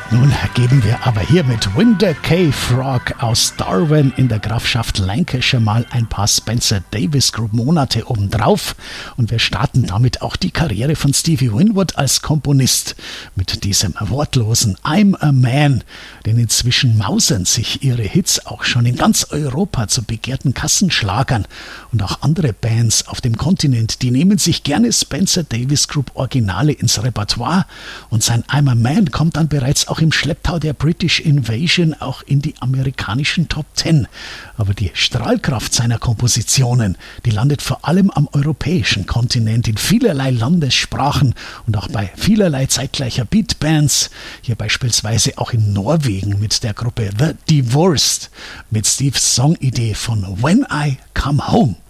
Nun geben wir aber hier mit Winder K. Frog aus Darwin in der Grafschaft Lancashire mal ein paar Spencer Davis Group Monate obendrauf und wir starten damit auch die Karriere von Stevie Winwood als Komponist mit diesem wortlosen I'm a Man, denn inzwischen mausern sich ihre Hits auch schon in ganz Europa zu begehrten Kassenschlagern und auch andere Bands auf dem Kontinent, die nehmen sich gerne Spencer Davis Group Originale ins Repertoire und sein I'm a Man kommt dann bereits auch im Schlepptau der British Invasion auch in die amerikanischen Top 10. Aber die Strahlkraft seiner Kompositionen, die landet vor allem am europäischen Kontinent in vielerlei Landessprachen und auch bei vielerlei zeitgleicher Beatbands. Hier beispielsweise auch in Norwegen mit der Gruppe The Divorced mit Steves Songidee von When I Come Home.